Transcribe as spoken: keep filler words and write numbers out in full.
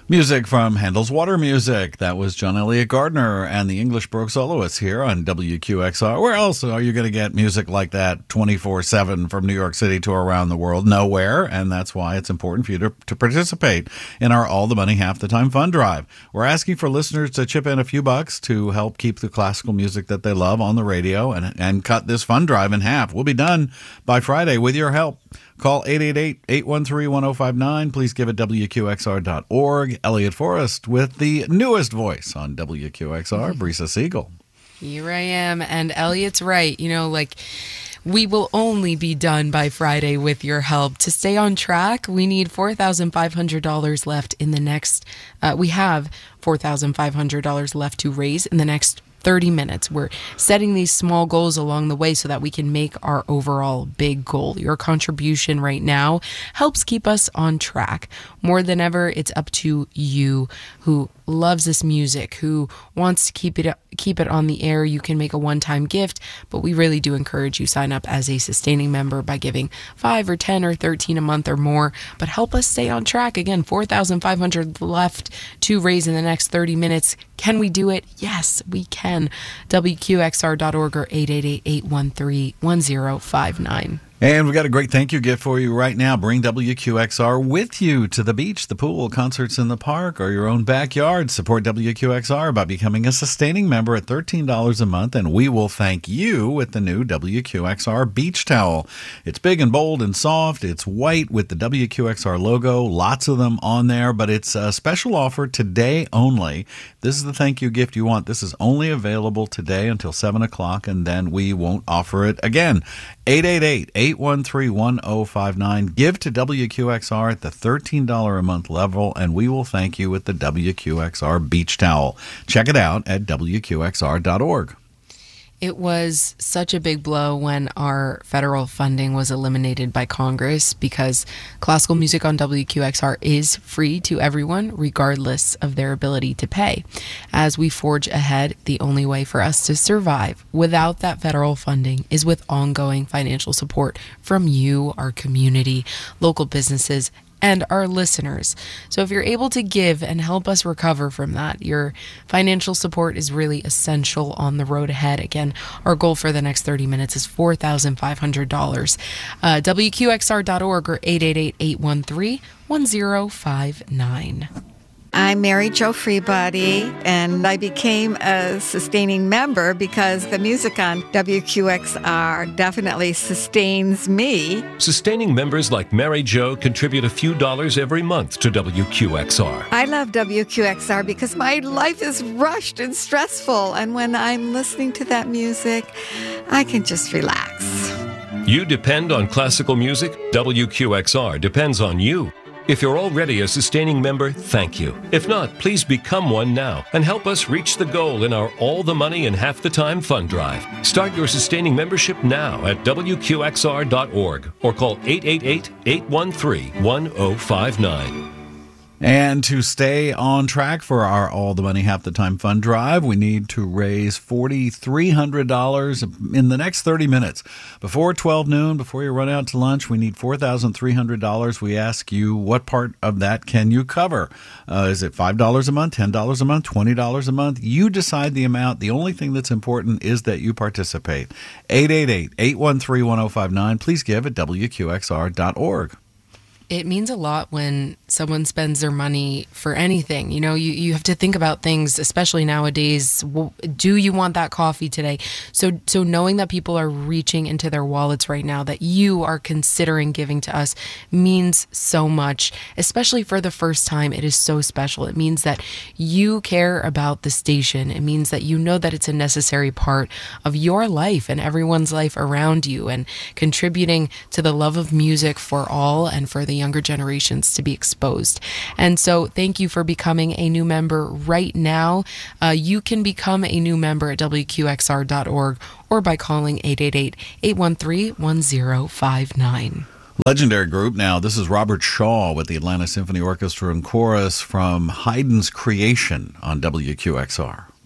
Music from Handel's Water Music. That was John Elliott Gardner and the English Baroque Soloists here on W Q X R. Where else are you going to get music like that twenty-four seven from New York City to around the world? Nowhere. And that's why it's important for you to, to participate in our All the Money Half the Time fund drive. We're asking for listeners to chip in a few bucks to help keep the classical music that they love on the radio and, and cut this fund drive in half. We'll be done by Friday with your help. Call eight eight eight, eight one three, one oh five nine. Please give it W Q X R dot org. Elliot Forrest with the newest voice on W Q X R, Brisa Siegel. Here I am, and Elliot's right. You know, like, we will only be done by Friday with your help. To stay on track, we need four thousand five hundred dollars left in the next, uh, we have four thousand five hundred dollars left to raise in the next thirty minutes. We're setting these small goals along the way so that we can make our overall big goal. Your contribution right now helps keep us on track. More than ever, it's up to you who loves this music, who wants to keep it keep it on the air. You can make a one-time gift, but we really do encourage you sign up as a sustaining member by giving five or ten or thirteen a month or more. But help us stay on track. Again, four thousand five hundred left to raise in the next thirty minutes. Can we do it? Yes, we can. W Q X R dot org or eight eight eight, eight one three, one oh five nine. And we've got a great thank you gift for you right now. Bring W Q X R with you to the beach, the pool, concerts in the park, or your own backyard. Support W Q X R by becoming a sustaining member at thirteen dollars a month, and we will thank you with the new W Q X R beach towel. It's big and bold and soft. It's white with the W Q X R logo. Lots of them on there, but it's a special offer today only. This is the thank you gift you want. This is only available today until seven o'clock, and then we won't offer it again. eight eight eight, eight one three, one oh five nine. Give to W Q X R at the thirteen dollars a month level, and we will thank you with the W Q X R beach towel. Check it out at W Q X R dot org. It was such a big blow when our federal funding was eliminated by Congress, because classical music on W Q X R is free to everyone, regardless of their ability to pay. As we forge ahead, the only way for us to survive without that federal funding is with ongoing financial support from you, our community, local businesses, and our listeners. So if you're able to give and help us recover from that, your financial support is really essential on the road ahead. Again, our goal for the next thirty minutes is four thousand five hundred dollars. Uh, W Q X R dot org or eight eight eight, eight one three, one oh five nine. I'm Mary Jo Freebody, and I became a sustaining member because the music on W Q X R definitely sustains me. Sustaining members like Mary Jo contribute a few dollars every month to W Q X R. I love W Q X R because my life is rushed and stressful, and when I'm listening to that music, I can just relax. You depend on classical music? W Q X R depends on you. If you're already a sustaining member, thank you. If not, please become one now and help us reach the goal in our All the Money in Half the Time fund drive. Start your sustaining membership now at W Q X R dot org or call eight eight eight, eight one three, one oh five nine. And to stay on track for our All the Money Half the Time fund drive, we need to raise four thousand three hundred dollars in the next thirty minutes. Before twelve noon, before you run out to lunch, we need four thousand three hundred dollars. We ask you, what part of that can you cover? Uh, is it five dollars a month, ten dollars a month, twenty dollars a month? You decide the amount. The only thing that's important is that you participate. eight eight eight, eight one three, one oh five nine. Please give at W Q X R dot org. It means a lot when someone spends their money for anything. You know, you, you have to think about things, especially nowadays. Do you want that coffee today? So so knowing that people are reaching into their wallets right now, that you are considering giving to us, means so much, especially for the first time. It is so special. It means that you care about the station. It means that you know that it's a necessary part of your life and everyone's life around you, and contributing to the love of music for all and for the younger generations to be exposed. And so thank you for becoming a new member right now. Uh, you can become a new member at W Q X R dot org or by calling eight eight eight, eight one three, one oh five nine. Legendary group now. This is Robert Shaw with the Atlanta Symphony Orchestra and Chorus from Haydn's Creation on W Q X R.